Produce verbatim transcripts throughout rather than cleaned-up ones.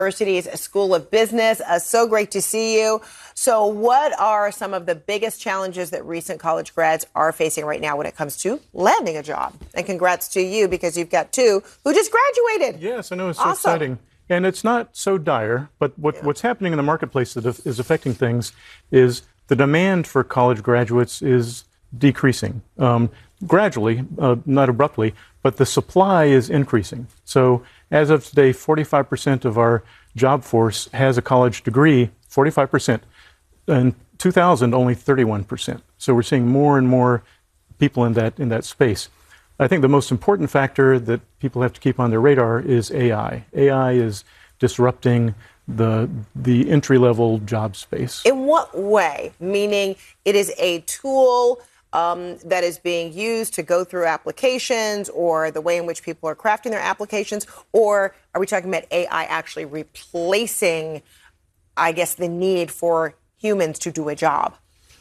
University's School of Business. Uh, so great to see you. So what are some of the biggest challenges that recent college grads are facing right now when it comes to landing a job? And congrats to you, because you've got two who just graduated. Yes, I know. It's so awesome. Exciting. And it's not so dire, but what, yeah. what's happening in the marketplace that is affecting things is the demand for college graduates is decreasing. Um, gradually, uh, not abruptly, but the supply is increasing. So as of today, forty-five percent of our job force has a college degree, forty-five percent. In two thousand, only thirty-one percent. So we're seeing more and more people in that in that space. I think the most important factor that people have to keep on their radar is A I. A I is disrupting the the entry-level job space. In what way? Meaning it is a tool um, that is being used to go through applications, or the way in which people are crafting their applications? Or are we talking about A I actually replacing, I guess, the need for humans to do a job?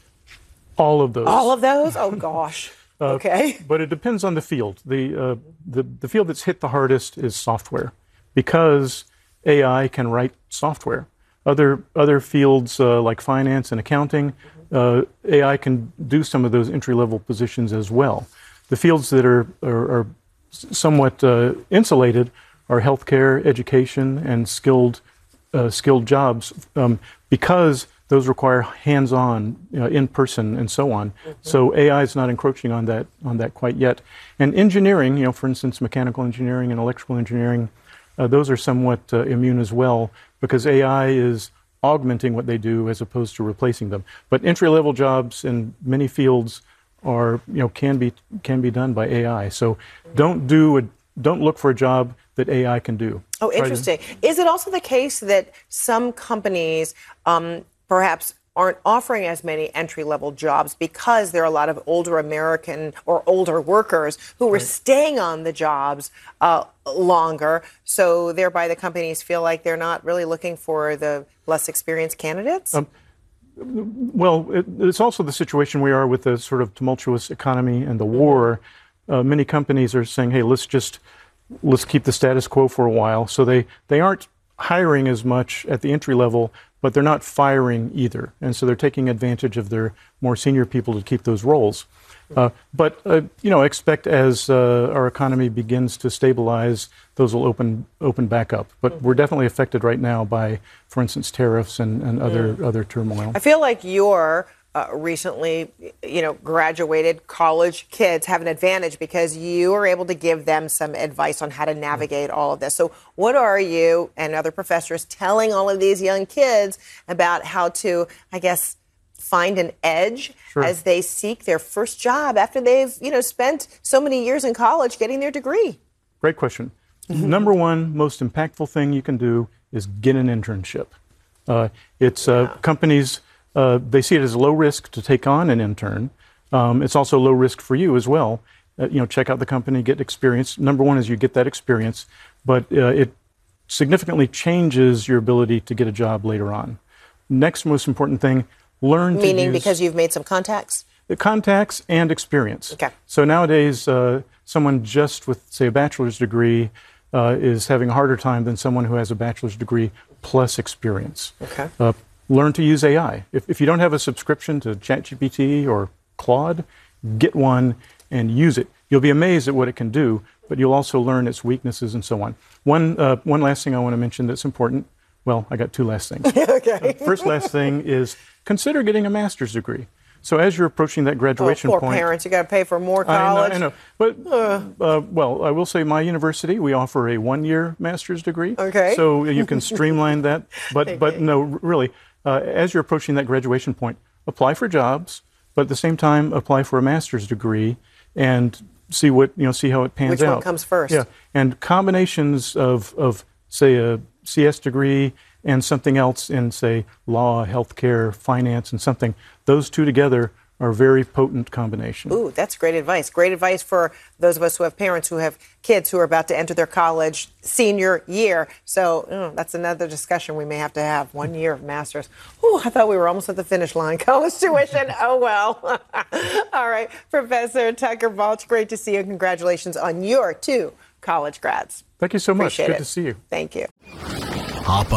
All of those. All of those? Oh, gosh. Uh, okay. But it depends on the field. The, uh, the the field that's hit the hardest is software, because A I can write software. Other other fields uh, like finance and accounting, uh, A I can do some of those entry-level positions as well. The fields that are are, are somewhat uh, insulated are healthcare, education, and skilled uh, skilled jobs, um, because those require hands-on, you know, in-person, and so on. Mm-hmm. So A I is not encroaching on that on that quite yet. And engineering, you know, for instance, mechanical engineering and electrical engineering, uh, those are somewhat uh, immune as well, because A I is augmenting what they do as opposed to replacing them. But entry-level jobs in many fields are, you know, can be can be done by A I. So don't do a, don't look for a job that A I can do. Oh, interesting. To, is it also the case that some companies um, perhaps aren't offering as many entry-level jobs because there are a lot of older American or older workers who are right. staying on the jobs uh, longer, so thereby the companies feel like they're not really looking for the less experienced candidates? Um, well, it, it's also the situation we are with the sort of tumultuous economy and the war. Uh, many companies are saying, hey, let's just let's keep the status quo for a while. So they, they aren't hiring as much at the entry level, but they're not firing either. And so they're taking advantage of their more senior people to keep those roles. Uh, but, uh, you know, expect as uh, our economy begins to stabilize, those will open open back up. But we're definitely affected right now by, for instance, tariffs and, and other, mm. other turmoil. I feel like you're Uh, recently, you know, graduated college kids have an advantage because you are able to give them some advice on how to navigate all of this. So what are you and other professors telling all of these young kids about how to, I guess, find an edge sure. as they seek their first job after they've, you know, spent so many years in college getting their degree? Great question. Number one, most impactful thing you can do is get an internship. Uh, it's uh, yeah. companies... Uh, they see it as low risk to take on an intern. Um, it's also low risk for you as well. Uh, you know, check out the company, get experience. Number one is you get that experience, but uh, it significantly changes your ability to get a job later on. Next most important thing, learn to Meaning use because you've made some contacts? The contacts and experience. Okay. So nowadays, uh, someone just with, say, a bachelor's degree uh, is having a harder time than someone who has a bachelor's degree plus experience. Okay. Uh, Learn to use A I. If, if you don't have a subscription to ChatGPT or Claude, get one and use it. You'll be amazed at what it can do, but you'll also learn its weaknesses and so on. One, uh, one last thing I want to mention that's important. Well, I got two last things. Okay. Uh, first last thing is consider getting a master's degree. So as you're approaching that graduation oh, poor point... poor parents, you got to pay for more college. I know, I know. But, uh. Uh, well, I will say my university, we offer a one-year master's degree. Okay. So you can streamline that. But, okay. but no, really, uh, as you're approaching that graduation point, apply for jobs, but at the same time, apply for a master's degree and see what, you know, see how it pans Which out. one comes first? Yeah. And combinations of, of, say, a C S degree and something else in, say, law, healthcare, finance, and something, those two together are a very potent combination. Ooh, that's great advice. Great advice for those of us who have parents who have kids who are about to enter their college senior year. So oh, that's another discussion we may have to have. One year of master's. Ooh, I thought we were almost at the finish line. College tuition, oh well. All right, Professor Tucker Balch, great to see you. Congratulations on your two college grads. Thank you so much. Appreciate Good it. to see you. Thank you. Hop